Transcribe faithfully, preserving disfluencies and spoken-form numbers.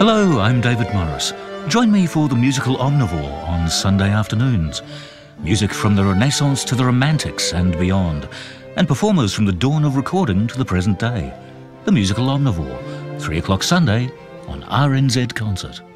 Hello, I'm David Morris. Join me for the musical Omnivore on Sunday afternoons. Music from the Renaissance to the Romantics and beyond, and performers from the dawn of recording to the present day. The musical Omnivore, three o'clock Sunday on R N Z Concert.